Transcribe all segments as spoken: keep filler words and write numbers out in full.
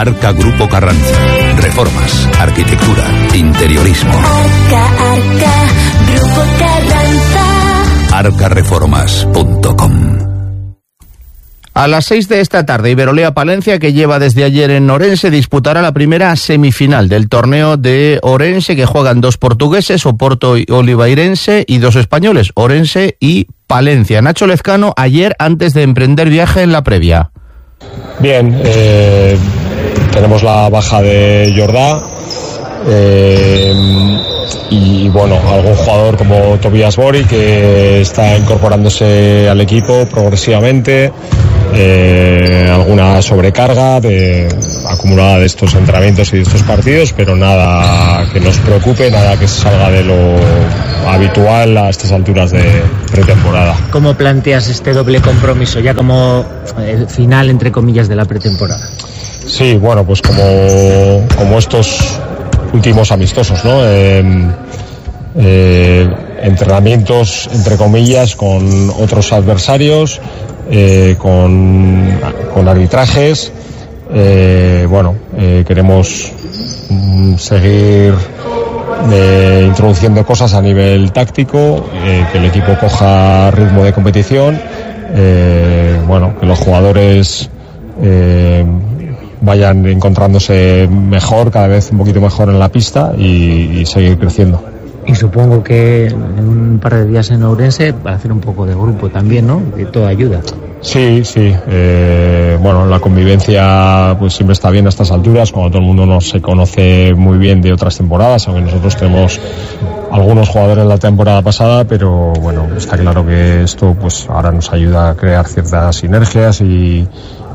Arca Grupo Carranza. Reformas, arquitectura, interiorismo. Arca, Arca, Grupo Carranza. arca reformas punto com. A las seis de esta tarde, Iberolea Palencia, que lleva desde ayer en Orense, disputará la primera semifinal del torneo de Orense, que juegan dos portugueses, Oporto y Olivairense, y dos españoles, Orense y Palencia. Nacho Lezcano, ayer, antes de emprender viaje en la previa. Bien, eh, tenemos la baja de Jordá, eh, y bueno, algún jugador como Tobias Bori, que está incorporándose al equipo progresivamente. Eh, alguna sobrecarga de, acumulada de estos entrenamientos y de estos partidos, pero nada que nos preocupe, nada que salga de lo habitual a estas alturas de pretemporada. ¿Cómo planteas este doble compromiso, ya como eh, final, entre comillas, de la pretemporada? Sí, bueno, pues como, como estos últimos amistosos, ¿no? Eh, eh, entrenamientos, entre comillas, con otros adversarios, Eh, con, con arbitrajes. Eh, bueno, eh, queremos mm, seguir eh, introduciendo cosas a nivel táctico, eh, que el equipo coja ritmo de competición, eh, bueno, que los jugadores eh, vayan encontrándose mejor, cada vez un poquito mejor en la pista, y, y seguir creciendo. Y supongo que en un par de días en Ourense va a hacer un poco de grupo también, ¿no? De toda ayuda. Sí, sí. Eh, bueno, la convivencia pues siempre está bien a estas alturas, cuando todo el mundo no se conoce muy bien de otras temporadas, aunque nosotros tenemos algunos jugadores en la temporada pasada, pero bueno, está claro que esto pues ahora nos ayuda a crear ciertas sinergias y,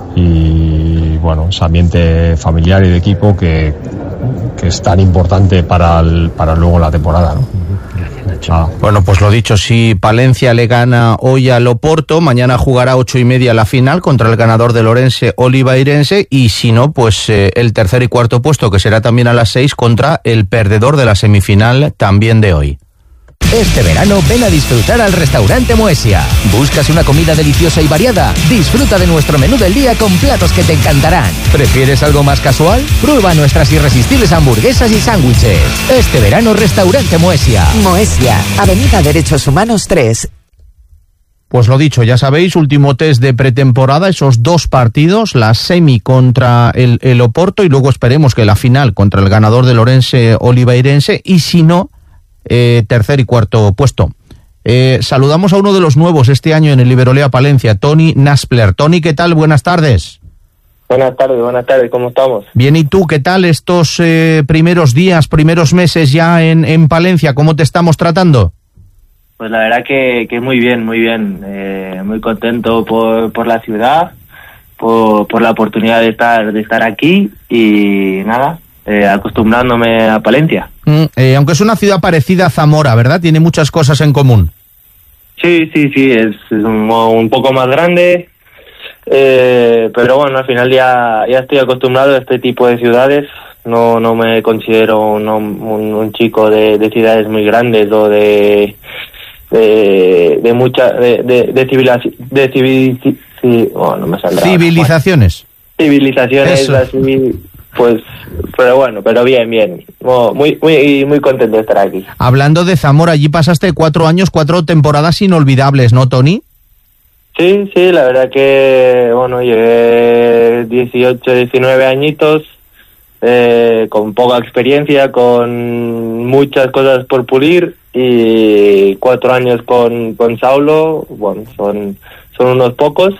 y bueno, ese ambiente familiar y de equipo que, que es tan importante para, el, para luego la temporada, ¿no? Gracias, Nacho. Ah. Bueno, pues lo dicho, si Palencia le gana hoy al Oporto, mañana jugará a ocho y media la final contra el ganador del Orense, Olivairense, y si no, pues eh, el tercer y cuarto puesto, que será también a las seis, contra el perdedor de la semifinal también de hoy. Este verano ven a disfrutar al restaurante Moesia. ¿Buscas una comida deliciosa y variada? Disfruta de nuestro menú del día con platos que te encantarán. ¿Prefieres algo más casual? Prueba nuestras irresistibles hamburguesas y sándwiches. Este verano, restaurante Moesia. Moesia, Avenida Derechos Humanos tres. Pues lo dicho, ya sabéis, último test de pretemporada, esos dos partidos, la semi contra el, el Oporto, y luego esperemos que la final contra el ganador del Orense, Olivairense, y si no, Eh, tercer y cuarto puesto. Eh, saludamos a uno de los nuevos este año en el Iberolea Palencia, Tony Naspler. Tony, ¿qué tal? Buenas tardes. Buenas tardes, buenas tardes, ¿cómo estamos? Bien, ¿y tú qué tal estos eh, primeros días, primeros meses ya en, en Palencia? ¿Cómo te estamos tratando? Pues la verdad que, que muy bien, muy bien. Eh, muy contento por, por la ciudad, por, por la oportunidad de estar, de estar aquí y nada, eh, acostumbrándome a Palencia. Mm, eh, aunque es una ciudad parecida a Zamora, ¿verdad? Tiene muchas cosas en común. Sí, sí, sí, es, es un, un poco más grande, eh, pero bueno, al final ya, ya estoy acostumbrado a este tipo de ciudades. No no me considero un, un, un chico de, de ciudades muy grandes o de de, de mucha de de, de, civilización, de civil, sí, oh, no me saldrá, Civilizaciones. Civilizaciones, Eso. así, pues, pero bueno, pero bien, bien. Muy, muy, muy contento de estar aquí. Hablando de Zamora, allí pasaste cuatro años, cuatro temporadas inolvidables, ¿no, Tony? Sí, sí, la verdad que, bueno, llegué dieciocho, diecinueve añitos, eh, con poca experiencia, con muchas cosas por pulir, y cuatro años con, con Saulo, bueno, son, son unos pocos,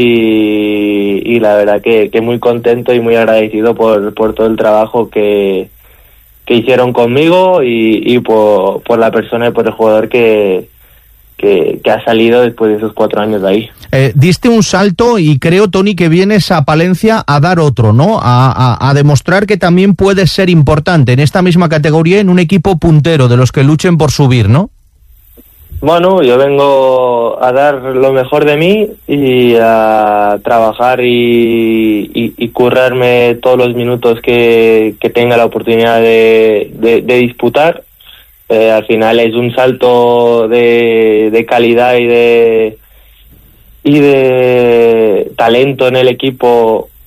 y, y la verdad que, que muy contento y muy agradecido por, por todo el trabajo que, que hicieron conmigo y, y por, por la persona y por el jugador que, que, que ha salido después de esos cuatro años de ahí. Eh, diste un salto y creo, Tony, que vienes a Palencia a dar otro, ¿no? A, a, a demostrar que también puedes ser importante en esta misma categoría en un equipo puntero de los que luchen por subir, ¿no? Bueno, yo vengo a dar lo mejor de mí y a trabajar y, y, y currarme todos los minutos que, que tenga la oportunidad de, de, de disputar. Eh, al final es un salto de, de calidad y de y de talento en el equipo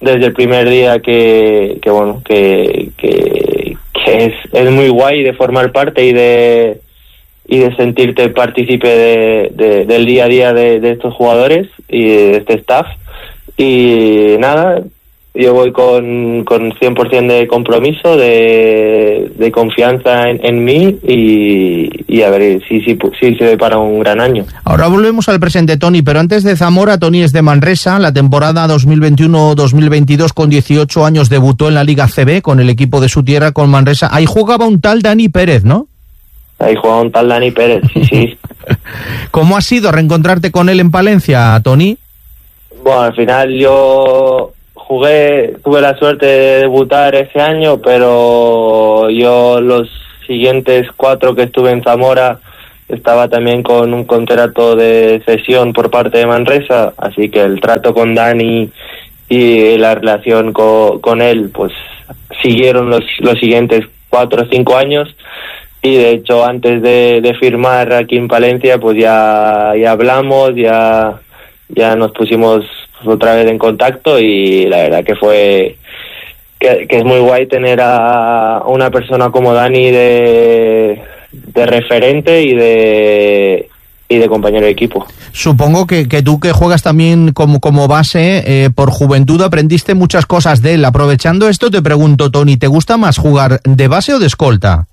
desde el primer día que, que bueno, que, que, que es, es muy guay de formar parte y de y de sentirte partícipe de, de, del día a día de, de estos jugadores y de este staff. Y nada, yo voy con, con cien por ciento de compromiso, de, de confianza en, en mí y, y a ver si si, si se ve para un gran año. Ahora volvemos al presente, Toni, pero antes de Zamora, Toni es de Manresa. La temporada dos mil veintiuno dos mil veintidós, con dieciocho años, debutó en la Liga C B con el equipo de su tierra, con Manresa. Ahí jugaba un tal Dani Pérez, ¿no? Ahí jugaba un tal Dani Pérez, sí, sí. ¿Cómo ha sido reencontrarte con él en Palencia, Toni? Bueno, al final yo jugué, tuve la suerte de debutar ese año, pero yo los siguientes cuatro que estuve en Zamora estaba también con un contrato de cesión por parte de Manresa, así que el trato con Dani y la relación con, con él, pues siguieron los, los siguientes cuatro o cinco años. Y de hecho antes de, de firmar aquí en Palencia pues ya, ya hablamos, ya, ya nos pusimos otra vez en contacto y la verdad que fue que, que es muy guay tener a una persona como Dani de, de referente y de y de compañero de equipo. Supongo que, que tú que juegas también como, como base eh, por juventud aprendiste muchas cosas de él. Aprovechando esto te pregunto, Toni, ¿te gusta más jugar de base o de escolta?